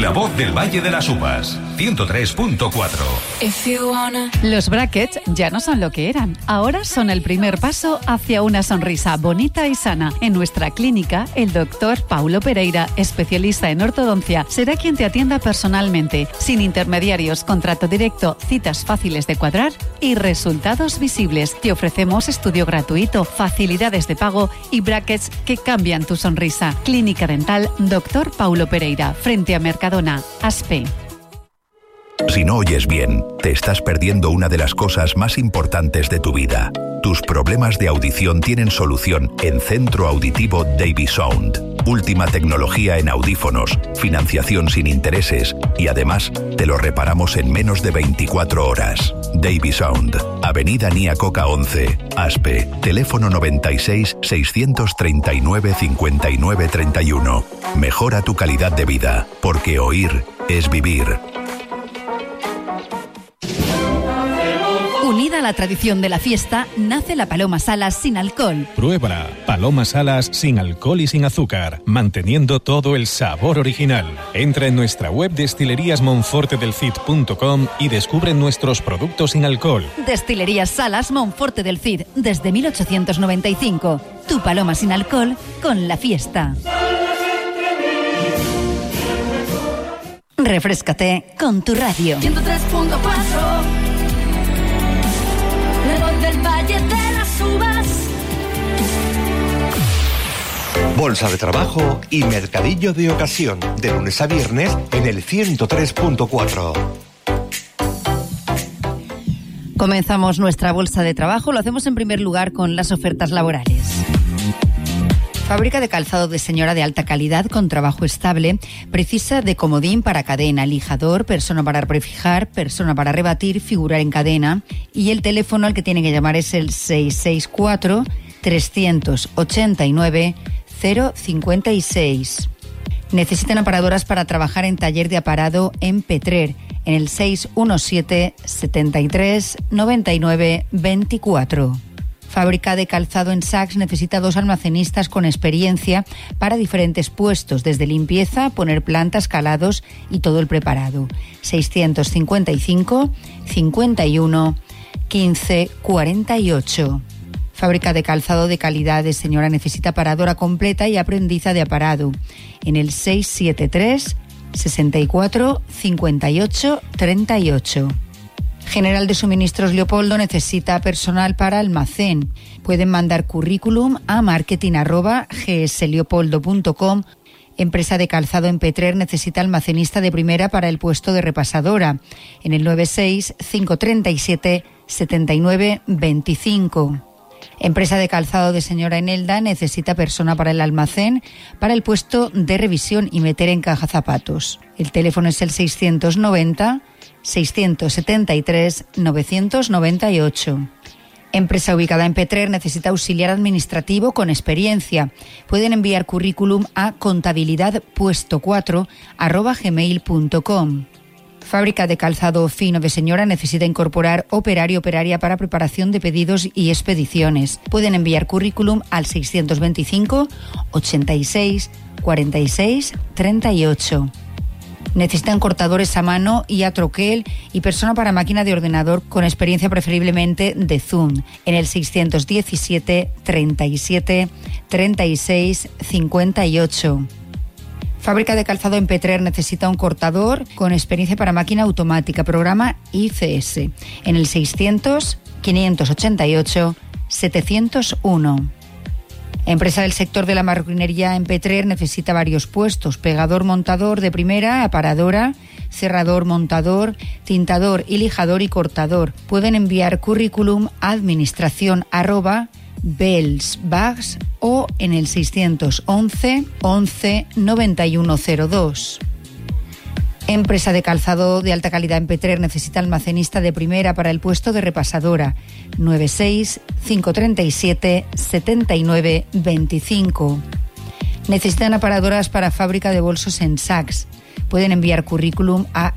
La voz del Valle de las Uvas, 103.4. Los brackets ya no son lo que eran. Ahora son el primer paso hacia una sonrisa bonita y sana. En nuestra clínica, el doctor Paulo Pereira, especialista en ortodoncia, será quien te atienda personalmente, sin intermediarios, contrato directo, citas fáciles de cuadrar y resultados visibles. Te ofrecemos estudio gratuito, facilidades de pago y brackets que cambian tu sonrisa. Clínica Dental Doctor Paulo Pereira, frente a Mercadona, Aspe. Si no oyes bien, te estás perdiendo una de las cosas más importantes de tu vida. Tus problemas de audición tienen solución en Centro Auditivo Davy Sound. Última tecnología en audífonos, financiación sin intereses y además te lo reparamos en menos de 24 horas. Davy Sound, Avenida Nia Coca 11, Aspe, teléfono 96 639 59 31. Mejora tu calidad de vida, porque oír es vivir. Unida a la tradición de la fiesta, nace la Paloma Salas sin alcohol. Pruébala. Paloma Salas sin alcohol y sin azúcar, manteniendo todo el sabor original. Entra en nuestra web destileríasmonfortedelcid.com y descubre nuestros productos sin alcohol. Destilerías Salas Monforte del Cid, desde 1895. Tu Paloma sin alcohol con la fiesta. Refréscate con tu radio. 103.4. La voz del Valle de las Uvas. Bolsa de trabajo y mercadillo de ocasión, de lunes a viernes en el 103.4. Comenzamos nuestra bolsa de trabajo. Lo hacemos en primer lugar con las ofertas laborales. Fábrica de calzado de señora de alta calidad con trabajo estable. Precisa de comodín para cadena, lijador, persona para prefijar, persona para rebatir, figurar en cadena. Y el teléfono al que tienen que llamar es el 664 389 056. Necesitan aparadoras para trabajar en taller de aparado en Petrer, en el 617 73 99 24. Fábrica de calzado en Saks necesita 2 almacenistas con experiencia para diferentes puestos, desde limpieza, poner plantas, calados y todo el preparado. 655 51 15 48. Fábrica de calzado de calidad de señora necesita paradora completa y aprendiza de aparado, en el 673 64 58 38. General de Suministros Leopoldo necesita personal para almacén. Pueden mandar currículum a marketing@gsleopoldo.com. Empresa de calzado en Petrer necesita almacenista de primera para el puesto de repasadora, en el 96 537 79 25. Empresa de calzado de señora en Elda necesita persona para el almacén, para el puesto de revisión y meter en caja zapatos. El teléfono es el 690 673 998. Empresa ubicada en Petrer necesita auxiliar administrativo con experiencia. Pueden enviar currículum a contabilidadpuesto4@gmail.com. Fábrica de calzado fino de señora necesita incorporar operario operaria para preparación de pedidos y expediciones. Pueden enviar currículum al 625 86 46 38. Necesitan cortadores a mano y a troquel y persona para máquina de ordenador con experiencia preferiblemente de Zoom, en el 617 37 36 58. Fábrica de calzado en Petrer necesita un cortador con experiencia para máquina automática, programa ICS, en el 600 588 701. Empresa del sector de la marroquinería en Petrer necesita varios puestos: pegador montador de primera, aparadora, cerrador montador, tintador y lijador y cortador. Pueden enviar currículum a administración@bellsbags o en el 611 11 9102. Empresa de calzado de alta calidad en Petrer necesita almacenista de primera para el puesto de repasadora, 96 537 79 25. Necesitan aparadoras para fábrica de bolsos en Saks. Pueden enviar currículum a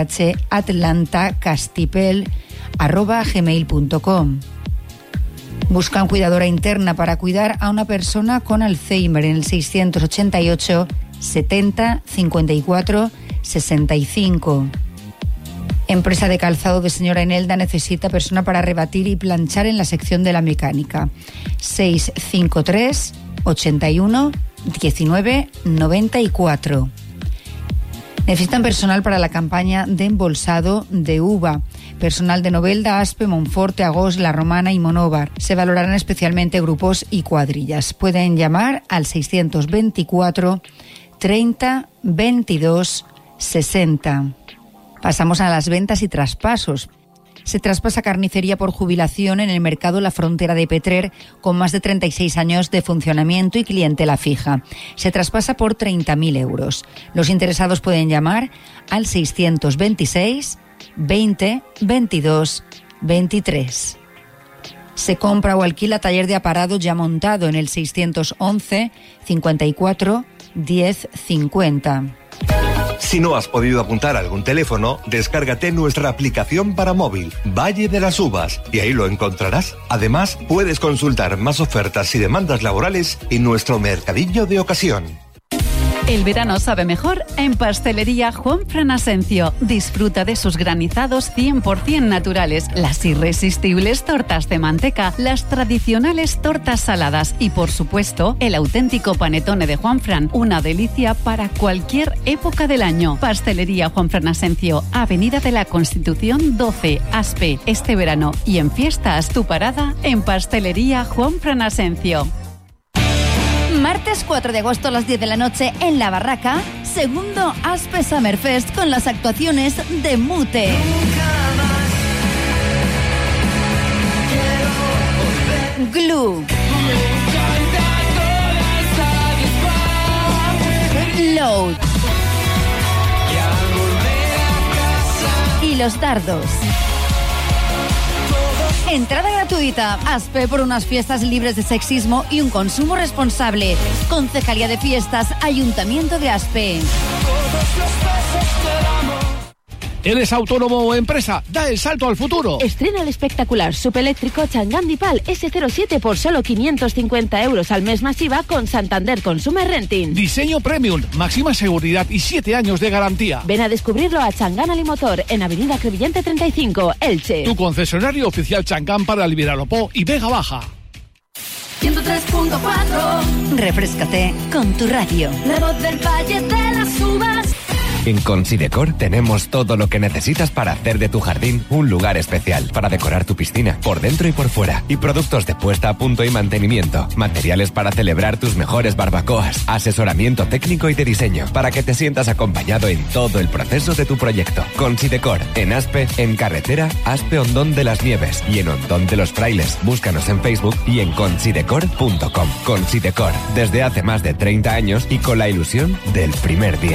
rrhhatlantacastipel@gmail.com. Buscan cuidadora interna para cuidar a una persona con Alzheimer en el 688 70 54 65. Empresa de calzado de señora Enelda necesita persona para rebatir y planchar en la sección de la mecánica. 653 81 19 94. Necesitan personal para la campaña de embolsado de uva. Personal de Novelda, Aspe, Monforte, Agós, La Romana y Monóvar. Se valorarán especialmente grupos y cuadrillas. Pueden llamar al 624 30 22 60. Pasamos a las ventas y traspasos. Se traspasa carnicería por jubilación en el mercado La Frontera de Petrer con más de 36 años de funcionamiento y clientela fija. Se traspasa por 30.000 euros. Los interesados pueden llamar al 626 20 22 23. Se compra o alquila taller de aparados ya montado en el 611 54 10 50. Si no has podido apuntar algún teléfono, descárgate nuestra aplicación para móvil, Valle de las Uvas, y ahí lo encontrarás. Además, puedes consultar más ofertas y demandas laborales en nuestro mercadillo de ocasión. El verano sabe mejor en Pastelería Juanfran Asencio. Disfruta de sus granizados 100% naturales, las irresistibles tortas de manteca, las tradicionales tortas saladas y, por supuesto, el auténtico panetone de Juanfran, una delicia para cualquier época del año. Pastelería Juanfran Asencio, Avenida de la Constitución 12, Aspe. Este verano y en fiestas, tu parada en Pastelería Juanfran Asencio. Martes 4 de agosto a las 10 de la noche en La Barraca, segundo Aspe Summerfest con las actuaciones de Mute. Glue. Load. Y Los Dardos. Entrada gratuita. Aspe por unas fiestas libres de sexismo y un consumo responsable. Concejalía de Fiestas, Ayuntamiento de Aspe. ¿Eres autónomo o empresa? ¡Da el salto al futuro! Estrena el espectacular subeléctrico Chang'an Dipal S07 por solo 550 euros al mes masiva con Santander Consumer Renting. Diseño premium, máxima seguridad y 7 años de garantía. Ven a descubrirlo a Chang'an Alimotor en Avenida Crevillente 35, Elche. Tu concesionario oficial Chang'an para el Viralopó y Vega Baja. 103.4. Refréscate con tu radio. La voz del Valle de las Uvas. En Considecor tenemos todo lo que necesitas para hacer de tu jardín un lugar especial, para decorar tu piscina, por dentro y por fuera, y productos de puesta a punto y mantenimiento, materiales para celebrar tus mejores barbacoas, asesoramiento técnico y de diseño, para que te sientas acompañado en todo el proceso de tu proyecto. Considecor, en Aspe, en carretera Aspe Hondón de las Nieves y en Hondón de los Frailes. Búscanos en Facebook y en considecor.com. Considecor, desde hace más de 30 años y con la ilusión del primer día.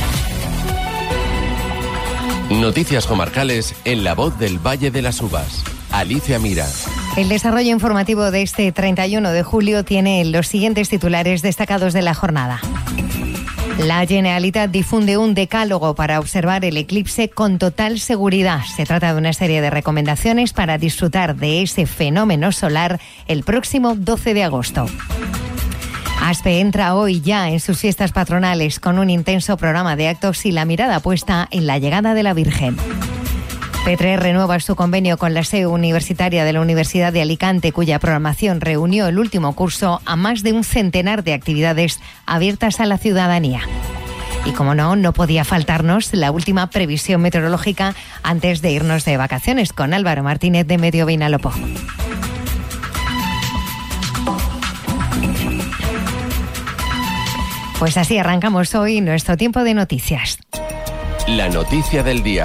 Noticias comarcales en La Voz del Valle de las Uvas. Alicia Mira. El desarrollo informativo de este 31 de julio tiene los siguientes titulares destacados de la jornada. La Generalitat difunde un decálogo para observar el eclipse con total seguridad. Se trata de una serie de recomendaciones para disfrutar de ese fenómeno solar el próximo 12 de agosto. Aspe entra hoy ya en sus fiestas patronales con un intenso programa de actos y la mirada puesta en la llegada de la Virgen. Petrer renueva su convenio con la sede universitaria de la Universidad de Alicante, cuya programación reunió el último curso a más de un centenar de actividades abiertas a la ciudadanía. Y como no podía faltarnos la última previsión meteorológica antes de irnos de vacaciones con Álvaro Martínez de Medio Vinalopó. Pues así arrancamos hoy nuestro tiempo de noticias. La noticia del día.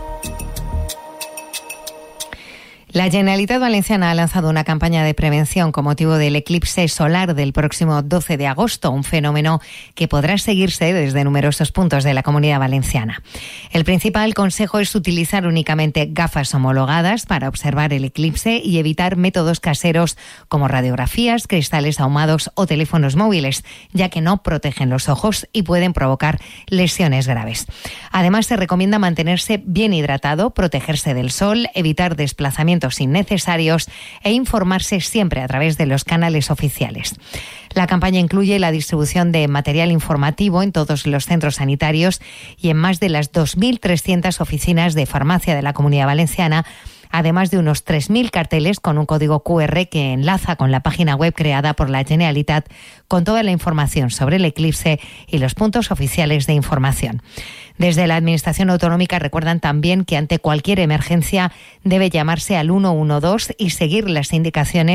La Generalitat Valenciana ha lanzado una campaña de prevención con motivo del eclipse solar del próximo 12 de agosto, un fenómeno que podrá seguirse desde numerosos puntos de la Comunidad Valenciana. El principal consejo es utilizar únicamente gafas homologadas para observar el eclipse y evitar métodos caseros como radiografías, cristales ahumados o teléfonos móviles, ya que no protegen los ojos y pueden provocar lesiones graves. Además, se recomienda mantenerse bien hidratado, protegerse del sol, evitar desplazamientos desplazamientos innecesarios e informarse siempre a través de los canales oficiales. La campaña incluye la distribución de material informativo en todos los centros sanitarios y en más de las 2.300 oficinas de farmacia de la Comunidad Valenciana, además de unos 3.000 carteles con un código QR que enlaza con la página web creada por la Generalitat con toda la información sobre el eclipse y los puntos oficiales de información. Desde la Administración Autonómica recuerdan también que ante cualquier emergencia debe llamarse al 112 y seguir las indicaciones